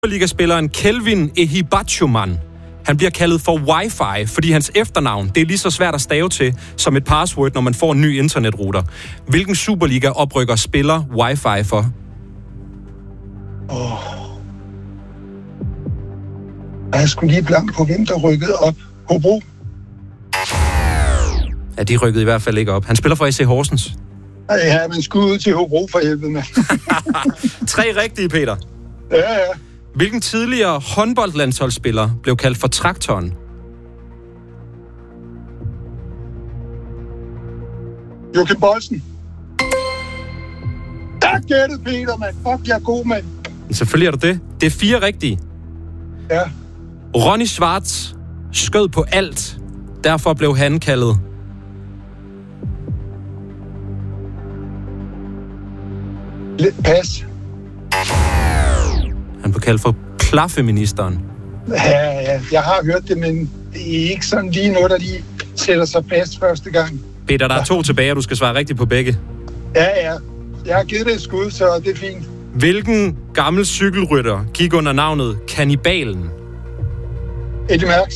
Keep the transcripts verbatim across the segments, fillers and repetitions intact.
Superliga-spilleren Kelvin Ehibachuman. Han bliver kaldet for Wi-Fi, fordi hans efternavn det er lige så svært at stave til som et password, når man får en ny internetrouter. Hvilken Superliga-oprykker spiller Wi-Fi for? Åh. Oh. Jeg skulle lige blank på, hvem der rykkede op. Hobro. Ja, de rykkede i hvert fald ikke op. Han spiller for A C Horsens. Ja, men skud ud til Hobro for helvede, mand. Tre rigtige, Peter. Ja, ja. Hvilken tidligere håndboldlandsholdsspiller blev kaldt for traktoren? Joachim Boldsen. Tak gættet, Peter, mand. Fuck, jeg er god, mand. Selvfølgelig er du det. Det er fire rigtige. Ja. Ronny Schwartz skød på alt. Derfor blev han kaldet... Lidt pas. Han blev kaldt for klaffeministeren. Ja, ja. Jeg har hørt det, men det er ikke sådan lige noget, der lige sætter sig fast første gang. Peter, der er to tilbage, og du skal svare rigtigt på begge. Ja, ja. Jeg har givet det et skud, så det er fint. Hvilken gammel cykelrytter gik under navnet Kannibalen? Eddie Merckx.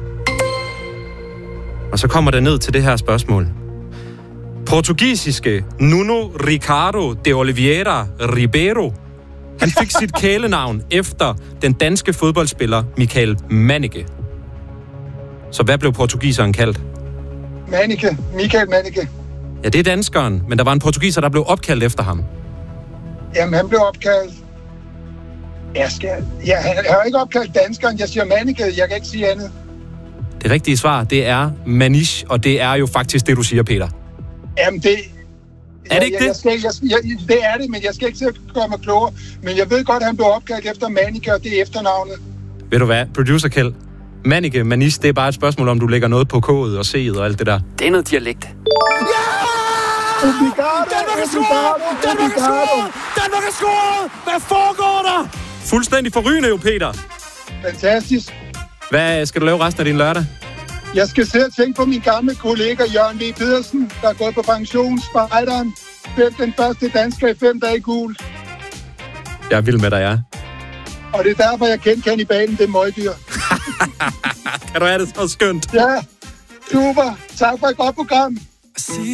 Og så kommer det ned til det her spørgsmål. Portugisiske Nuno Ricardo de Oliveira Ribeiro. Han fik sit kælenavn efter den danske fodboldspiller Michael Mannicke. Så hvad blev portugiseren kaldt? Mannicke. Michael Mannicke. Ja, det er danskeren, men der var en portugiser, der blev opkaldt efter ham. Jamen, han blev opkaldt... Jeg skal... Jeg, jeg har ikke opkaldt danskeren. Jeg siger Mannicke. Jeg kan ikke sige andet. Det rigtige svar, det er Manish, og det er jo faktisk det, du siger, Peter. Jamen, det... Er det ikke jeg, det? Jeg skal, jeg, jeg, det er det, men jeg skal ikke selv gøre mig klogere. Men jeg ved godt, at han blev opkaldt efter Mannicke, og det er efternavnet. Ved du hvad? Producer Kjeld. Mannicke, Manish, det er bare et spørgsmål, om du lægger noget på K'et og C'et og alt det der. Det er noget dialekt. Ja! Danmark er scoret! Danmark er scoret! Danmark er scoret! Hvad foregår der? Fuldstændig forrygende jo, Peter. Fantastisk. Hvad skal du lave resten af din lørdag? Jeg skal selv tænke på min gamle kollega Jørgen V. Pedersen, der er gået på pension, spejderen. Den første dansker i fem dage gul. Jeg er vild med dig, ja. Og det er derfor, jeg kendte kannibalen, det møgdyr. Kan du have det så skønt? Ja, super. Tak for et godt program.